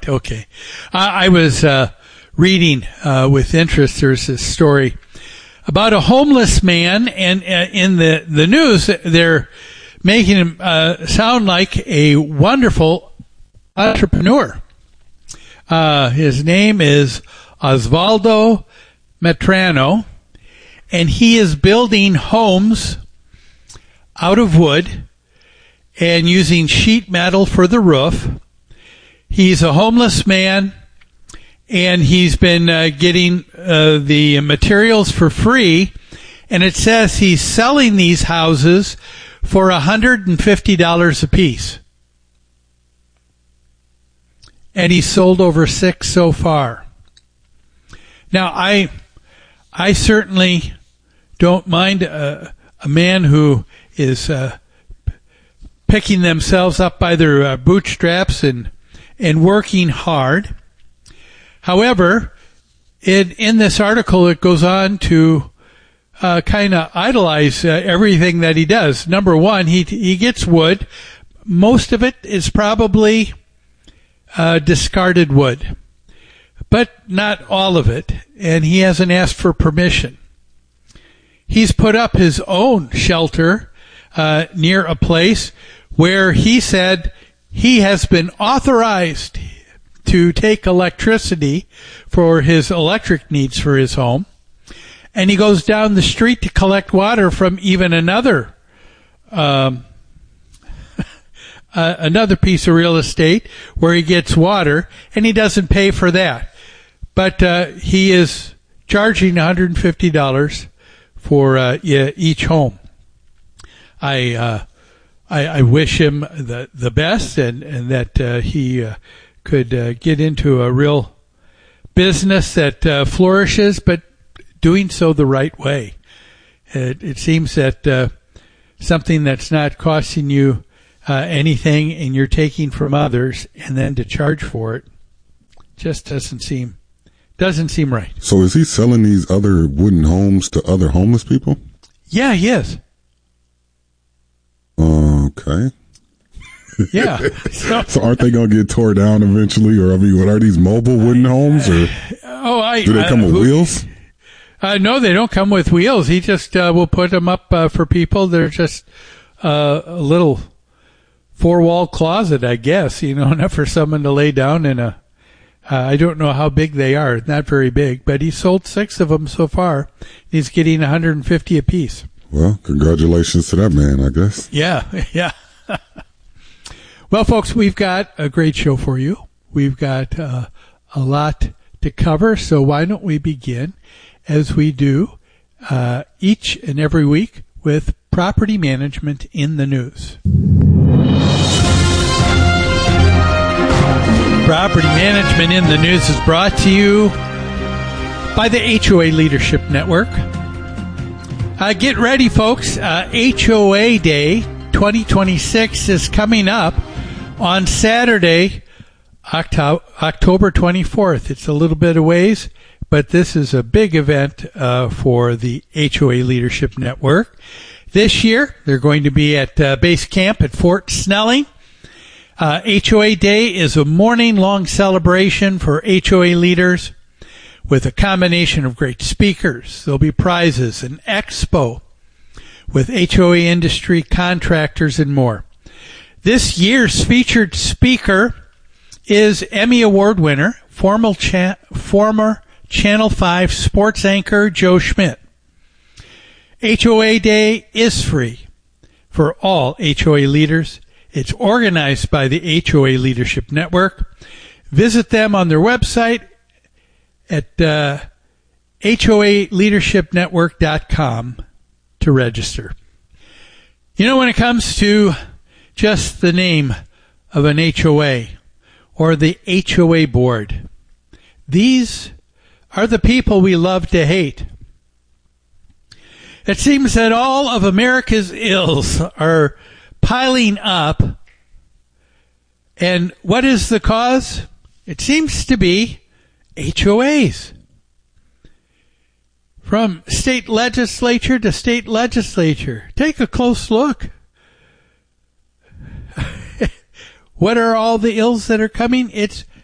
right. Okay. I was reading with interest. There's this story about a homeless man, and in the news, they're making him sound like a wonderful entrepreneur. His name is Osvaldo Metrano, and he is building homes out of wood and using sheet metal for the roof. He's a homeless man, and he's been getting the materials for free, and it says he's selling these houses for $150 a piece. And he's sold over 6 so far. Now, I certainly don't mind a man who is picking themselves up by their bootstraps and working hard. However, in this article, it goes on to kind of idolize everything that he does. Number one, he gets wood. Most of it is probably discarded wood, but not all of it, and he hasn't asked for permission. He's put up his own shelter near a place where he said he has been authorized to take electricity for his electric needs for his home. And he goes down the street to collect water from even another piece of real estate where he gets water, and he doesn't pay for that. But he is charging $150 for each home. I wish him the best, and that he could get into a real business that flourishes, but doing so the right way. It seems that something that's not costing you anything, and you're taking from others, and then to charge for it, just doesn't seem right. So is he selling these other wooden homes to other homeless people? Yeah, he is. Okay. Yeah. So aren't they going to get tore down eventually? Or, I mean, what are these mobile wooden homes? Or do they come with wheels? No, they don't come with wheels. He just will put them up for people. They're just a little 4-wall closet, I guess, enough for someone to lay down in a... I don't know how big they are. Not very big, but he sold 6 of them so far. He's getting $150 a piece. Well, congratulations to that man, I guess. Yeah. Well, folks, we've got a great show for you. We've got a lot to cover, so why don't we begin, as we do each and every week, with property management in the news. Property management in the news is brought to you by the HOA Leadership Network. Get ready, folks. HOA Day 2026 is coming up on Saturday, October 24th. It's a little bit of ways, but this is a big event for the HOA Leadership Network. This year, they're going to be at base camp at Fort Snelling. HOA Day is a morning-long celebration for HOA leaders with a combination of great speakers. There'll be prizes, an expo with HOA industry contractors and more. This year's featured speaker is Emmy Award winner, former Channel 5 sports anchor Joe Schmidt. HOA Day is free for all HOA leaders. It's organized by the HOA Leadership Network. Visit them on their website at HOALeadershipNetwork.com to register. When it comes to just the name of an HOA or the HOA board, these are the people we love to hate. It seems that all of America's ills are piling up. And what is the cause? It seems to be HOAs. From state legislature to state legislature. Take a close look. What are all the ills that are coming? It's